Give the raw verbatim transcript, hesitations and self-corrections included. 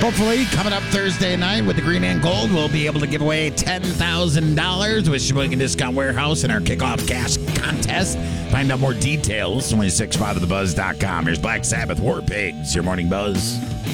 Hopefully, coming up Thursday night with the Green and Gold, we'll be able to give away ten thousand dollars with Sheboygan Discount Warehouse in our kickoff cash contest. Find out more details, twenty-six five of the buzz dot com. Here's Black Sabbath War Pigs, your morning buzz.